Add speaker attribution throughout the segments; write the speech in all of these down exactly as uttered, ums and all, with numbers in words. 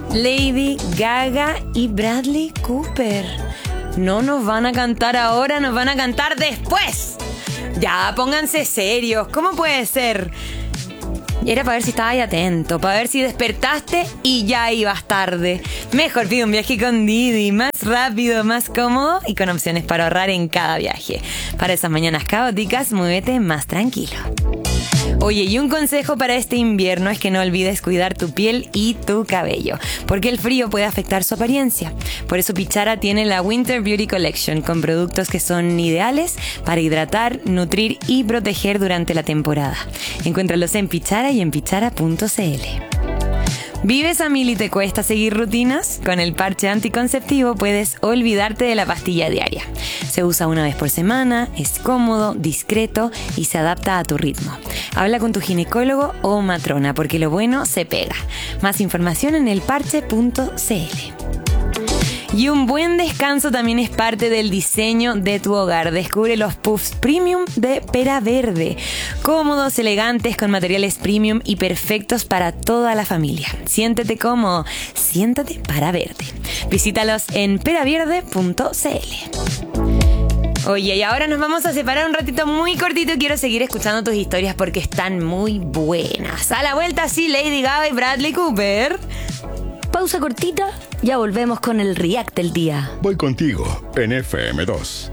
Speaker 1: Lady Gaga y Bradley Cooper. No nos van a cantar ahora, nos van a cantar después. Ya, pónganse serios. ¿Cómo puede ser? Era para ver si estabas ahí atento, para ver si despertaste y ya ibas tarde. Mejor pide un viaje con Didi, más rápido, más cómodo y con opciones para ahorrar en cada viaje. Para esas mañanas caóticas, muévete más tranquilo. Oye, y un consejo para este invierno es que no olvides cuidar tu piel y tu cabello, porque el frío puede afectar su apariencia. Por eso Pichara tiene la Winter Beauty Collection con productos que son ideales para hidratar, nutrir y proteger durante la temporada. Encuéntralos en Pichara y en pichara punto c l. ¿Vives a mil y te cuesta seguir rutinas? Con el parche anticonceptivo puedes olvidarte de la pastilla diaria. Se usa una vez por semana, es cómodo, discreto y se adapta a tu ritmo. Habla con tu ginecólogo o matrona porque lo bueno se pega. Más información en el parche punto c l. Y un buen descanso también es parte del diseño de tu hogar. Descubre los puffs premium de Pera Verde. Cómodos, elegantes, con materiales premium y perfectos para toda la familia. Siéntete cómodo, siéntate para verde. Visítalos en pera verde punto c l. Oye, y ahora nos vamos a separar un ratito muy cortito y quiero seguir escuchando tus historias porque están muy buenas. A la vuelta, sí, Lady Gaga y Bradley Cooper.
Speaker 2: Pausa cortita, ya volvemos con el React del día.
Speaker 3: Voy contigo en F M dos.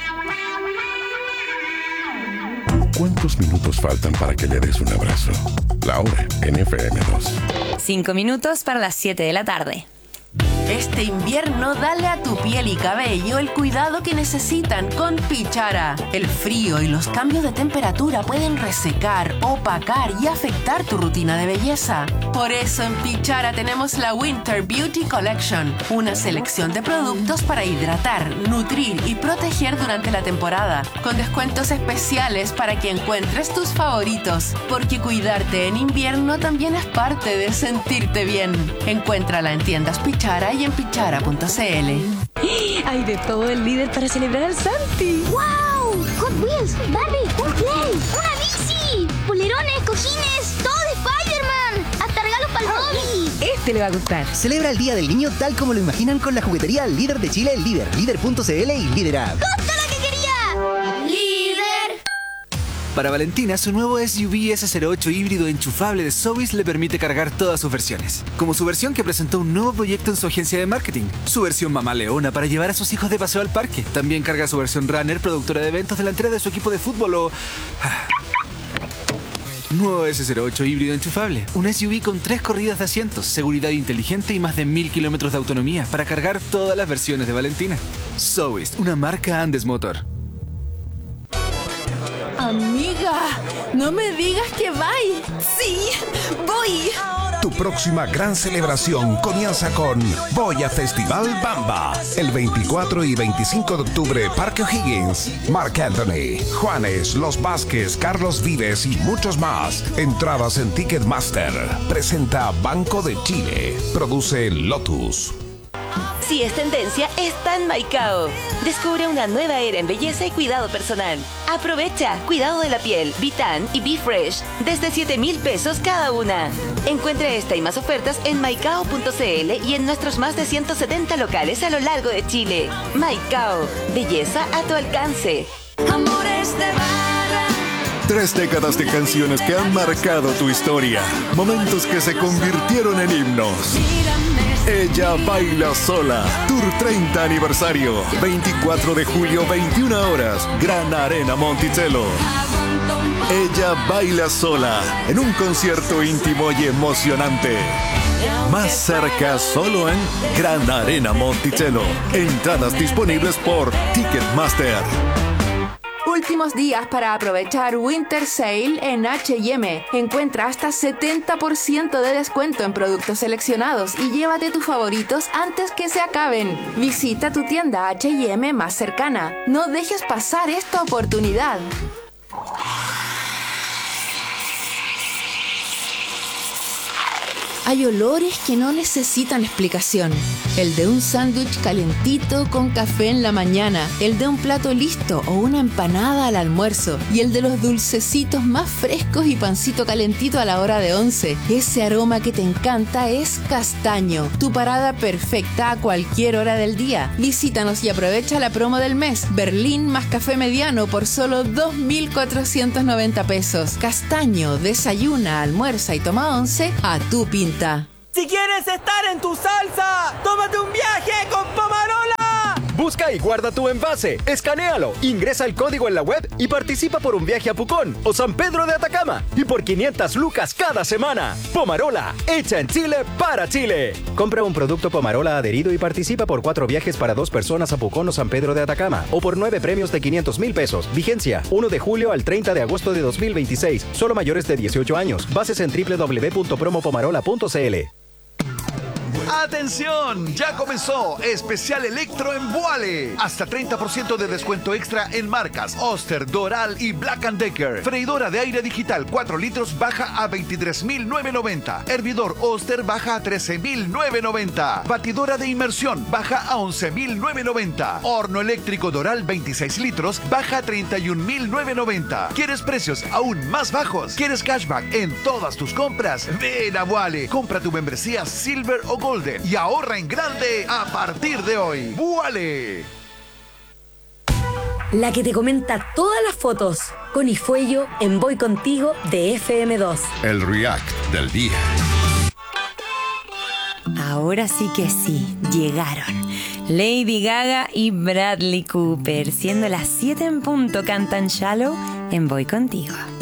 Speaker 3: ¿Cuántos minutos faltan para que le des un abrazo? La hora en F M dos.
Speaker 1: Cinco minutos para las siete de la tarde.
Speaker 4: Este invierno dale a tu piel y cabello el cuidado que necesitan con Pichara. El frío y los cambios de temperatura pueden resecar, opacar y afectar tu rutina de belleza. Por eso en Pichara tenemos la Winter Beauty Collection, una selección de productos para hidratar, nutrir y proteger durante la temporada, con descuentos especiales para que encuentres tus favoritos, porque cuidarte en invierno también es parte de sentirte bien. Encuéntrala en tiendas Pichara y en pichara punto c l.
Speaker 2: Hay de todo el líder para celebrar al Santi.
Speaker 5: ¡Wow! Hot Wheels, Barbie, un Play, una bici, polerones, cojines, todo de Spider-Man, hasta regalos para el Robby.
Speaker 2: Este le va a gustar.
Speaker 6: Celebra el Día del Niño tal como lo imaginan con la juguetería Líder de Chile, Líder, líder punto c l y Líder App.
Speaker 5: ¡Justo lo que quería! ¡Líder!
Speaker 7: Para Valentina, su nuevo S U V S cero ocho híbrido enchufable de Sowis le permite cargar todas sus versiones. Como su versión que presentó un nuevo proyecto en su agencia de marketing. Su versión Mamá Leona para llevar a sus hijos de paseo al parque. También carga su versión Runner, productora de eventos delantera de su equipo de fútbol o... Nuevo S cero ocho híbrido enchufable. Un S U V con tres corridas de asientos, seguridad inteligente y más de mil kilómetros de autonomía para cargar todas las versiones de Valentina. Sowis, una marca Andes Motor.
Speaker 4: Amiga, no me digas que vais.
Speaker 1: ¡Sí! ¡Voy!
Speaker 8: Tu próxima gran celebración comienza con Boya Festival Bamba. El veinticuatro y veinticinco de octubre, Parque O'Higgins. Marc Anthony, Juanes, Los Vázquez, Carlos Vives y muchos más. Entradas en Ticketmaster. Presenta Banco de Chile. Produce Lotus.
Speaker 9: Si es tendencia, está en Maicao. Descubre una nueva era en belleza y cuidado personal. Aprovecha cuidado de la piel, Vitan y Be Fresh desde siete mil pesos cada una. Encuentra esta y más ofertas en maicao punto c l y en nuestros más de ciento setenta locales a lo largo de Chile. Maicao, belleza a tu alcance.
Speaker 4: Amores de barra.
Speaker 3: Tres décadas de canciones que han marcado tu historia. Momentos que se convirtieron en himnos. Ella baila sola. Tour treinta aniversario. veinticuatro de julio, veintiuna horas. Gran Arena Monticello. Ella baila sola. En un concierto íntimo y emocionante. Más cerca solo en Gran Arena Monticello. Entradas disponibles por Ticketmaster.
Speaker 4: Últimos días para aprovechar Winter Sale en H y M. Encuentra hasta setenta por ciento de descuento en productos seleccionados y llévate tus favoritos antes que se acaben. Visita tu tienda H y M más cercana. No dejes pasar esta oportunidad. Hay olores que no necesitan explicación. El de un sándwich calentito con café en la mañana, el de un plato listo o una empanada al almuerzo y el de los dulcecitos más frescos y pancito calentito a la hora de once. Ese aroma que te encanta es Castaño, tu parada perfecta a cualquier hora del día. Visítanos y aprovecha la promo del mes. Berlín más café mediano por solo dos mil cuatrocientos noventa pesos. Castaño, desayuna, almuerza y toma once a tu pinta.
Speaker 10: Si quieres estar en tu salsa, tómate un viaje con Pomarola.
Speaker 11: Busca y guarda tu envase, escanéalo, ingresa el código en la web y participa por un viaje a Pucón o San Pedro de Atacama y por quinientas lucas cada semana. Pomarola, hecha en Chile para Chile. Compra un producto Pomarola adherido y participa por cuatro viajes para dos personas a Pucón o San Pedro de Atacama o por nueve premios de quinientos mil pesos. Vigencia uno de julio al treinta de agosto de dos mil veintiséis. Solo mayores de dieciocho años. Bases en doble u doble u doble u punto promo pomarola punto c l.
Speaker 12: ¡Atención! Ya comenzó Especial Electro en Vuale. Hasta treinta por ciento de descuento extra en marcas Oster, Doral y Black and Decker. Freidora de aire digital cuatro litros baja a veintitrés mil novecientos noventa. Hervidor Oster baja a trece mil novecientos noventa. Batidora de inmersión baja a once mil novecientos noventa. Horno eléctrico Doral veintiséis litros baja a treinta y un mil novecientos noventa. ¿Quieres precios aún más bajos? ¿Quieres cashback en todas tus compras? Ven a Vuale. Compra tu membresía Silver o Golden y ahorra en grande a partir de hoy. ¡Vuale!
Speaker 2: La que te comenta todas las fotos, con Ifuello en Voy Contigo de F M dos.
Speaker 3: El React del día.
Speaker 1: Ahora sí que sí, llegaron. Lady Gaga y Bradley Cooper, siendo las siete en punto, cantan Shallow en Voy Contigo.